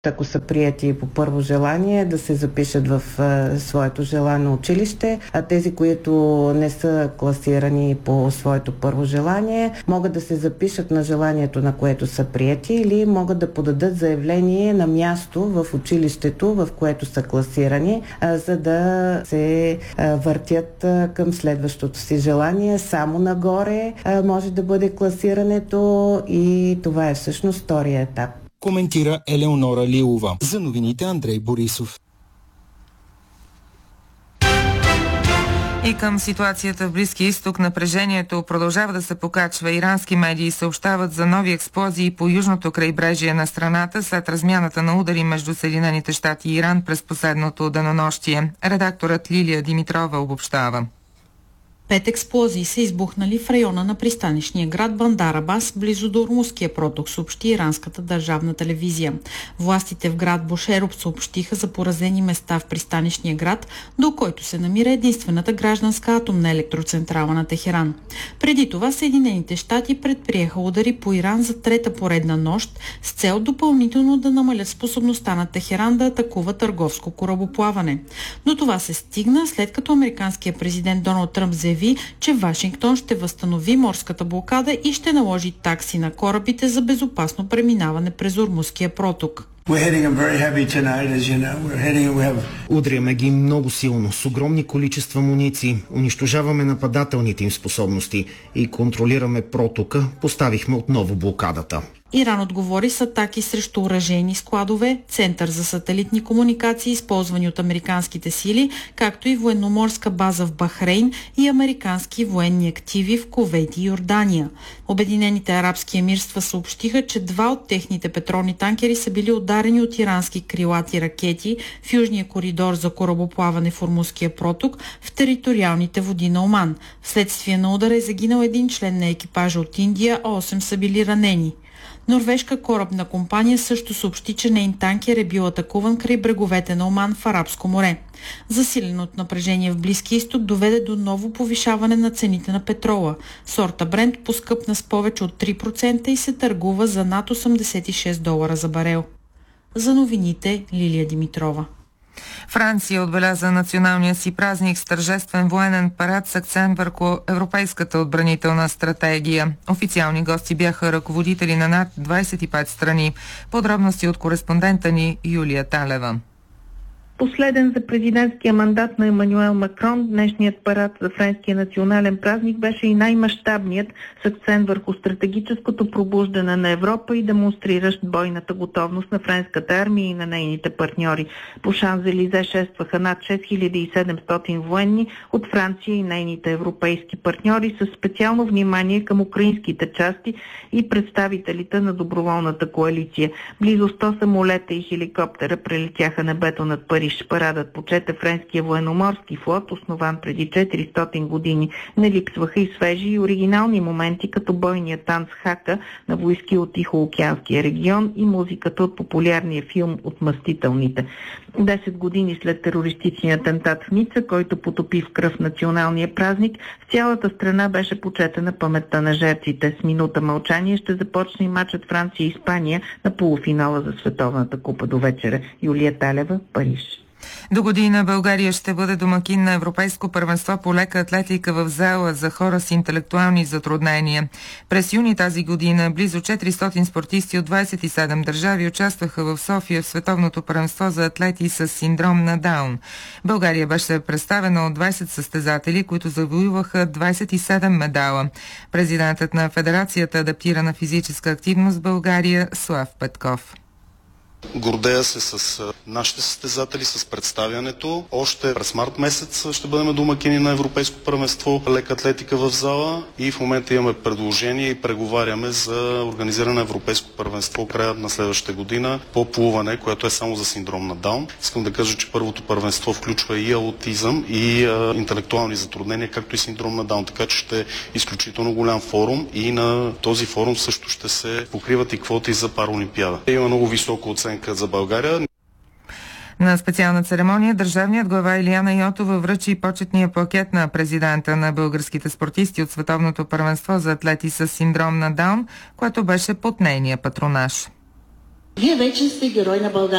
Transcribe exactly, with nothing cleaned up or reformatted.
Ако са прияти по първо желание, да се запишат в а, своето желано училище, а тези, които не са класирани по своето първо желание, могат да се запишат на желанието, на което са прияти, или могат да подадат заявление на място в училището, в което са класирани, а, за да се а, въртят а, към следващото си желание. Само нагоре а, може да бъде класирането и това е всъщност втория етап. Коментира Елеонора Лилова. За новините Андрей Борисов. И към ситуацията в Близкия изток напрежението продължава да се покачва. Ирански медии съобщават за нови експлозии по южното крайбрежие на страната след размяната на удари между Съединените щати и Иран през последното денонощие. Редакторът Лилия Димитрова обобщава. Пет експлозии са избухнали в района на пристанищния град Бандар Абас, близо до Ормуския проток, съобщи иранската държавна телевизия. Властите в град Бушероб съобщиха за поразени места в пристанищния град, до който се намира единствената гражданска атомна електроцентрала на Техеран. Преди това Съединените щати предприеха удари по Иран за трета поредна нощ с цел допълнително да намалят способността на Техеран да атакува търговско корабоплаване. Но това се стигна след като американският президент Доналд Тръмп заяви, че Вашингтон ще възстанови морската блокада и ще наложи такси на корабите за безопасно преминаване през Ормуския проток. Удряме ги много силно, с огромни количества амуниции, унищожаваме нападателните им способности и контролираме протока, поставихме отново блокадата. Иран отговори с атаки срещу оръжейни складове, център за сателитни комуникации, използвани от американските сили, както и военноморска база в Бахрейн и американски военни активи в Кувейт и Йордания. Обединените арабски емирства съобщиха, че два от техните петролни танкери са били ударени от ирански крилати ракети в южния коридор за корабоплаване в Ормуския проток в териториалните води на Оман. Вследствие на удара е загинал един член на екипажа от Индия, а осем са били ранени. Норвежка корабна компания също съобщи, че нейн танкер е бил атакуван край бреговете на Оман в Арабско море. Засиленото напрежение в Близкия изток доведе до ново повишаване на цените на петрола. Сорта Брент поскъпна с повече от три процента и се търгува за над осемдесет и шест долара за барел. За новините Лилия Димитрова. Франция отбеляза националния си празник с тържествен военен парад с акцент върху европейската отбранителна стратегия. Официални гости бяха ръководители на над двадесет и пет страни. Подробности от кореспондента ни Юлия Талева. Последен за президентския мандат на Емануел Макрон, днешният парад за френския национален празник беше и най-мащабният, с акцент върху стратегическото пробуждане на Европа и демонстриращ бойната готовност на френската армия и на нейните партньори. По Шанзелизе шестваха над шест хиляди и седемстотин военни от Франция и нейните европейски партньори с специално внимание към украинските части и представителите на доброволната коалиция. Близо сто самолета и хеликоптера прелетяха небето над Париж. Парадът почете френския военноморски флот, основан преди четиристотин години. Не липсваха и свежи и оригинални моменти, като бойния танц Хака на войски от Тихоокеанския регион и музиката от популярния филм Отмъстителните. Десет години след терористичния атентат в Ница, който потопи в кръв националния празник, в цялата страна беше почетена паметта на жертвите. С минута мълчание ще започне и мачът Франция и Испания на полуфинала за Световната купа до вечера. Юлия Талева, Париж. До година България ще бъде домакин на Европейско първенство по лека атлетика в зала за хора с интелектуални затруднения. През юни тази година близо четиристотин спортисти от двадесет и седем държави участваха в София в Световното първенство за атлети с синдром на Даун. България беше представена от двадесет състезатели, които завоюваха двадесет и седем медала. Президентът на Федерацията адаптирана физическа активност в България Слав Петков. Гордея се с нашите състезатели, с представянето. Още през март месец ще бъдем домакини на Европейско първенство лека атлетика в зала и в момента имаме предложение и преговаряме за организиране на Европейско първенство края на следващата година по плуване, което е само за синдром на Даун. Искам да кажа, че първото първенство включва и аутизъм, и а, интелектуални затруднения, както и синдром на Даун, така че ще е изключително голям форум и на този форум също ще се покриват и квоти за параолимпиада. Има много висока оценка за България. На специална церемония държавният глава Илияна Йотова връчи почетния пакет на президента на българските спортисти от Световното първенство за атлети с синдром на Даун, което беше под нейния патронаж. Вие вече сте герой на България.